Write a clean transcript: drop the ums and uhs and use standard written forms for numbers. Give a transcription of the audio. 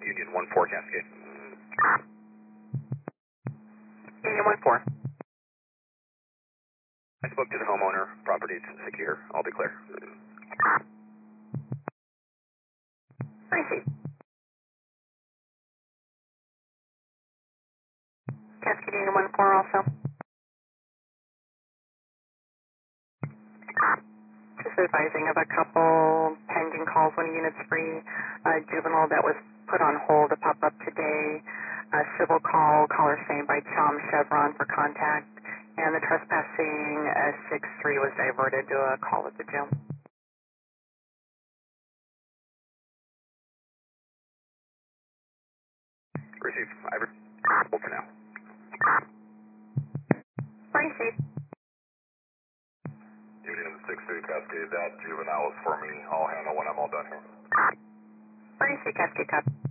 Union 1-4 Cascade. Union 1-4. I spoke to the homeowner. Property's secure. I'll be clear. I see. Cascade Union 1-4 also. Just advising of a couple pending calls, one unit's free, a juvenile that was put on hold to pop up today, a civil call, caller saying by Chom Chevron for contact, and the trespassing 6-3 was diverted to a call at the gym. Receive. I for now. Receive. Union 6-3 Cascade, that juvenile is for me. I'll handle when I'm all done here. Receive, Cascade Cup.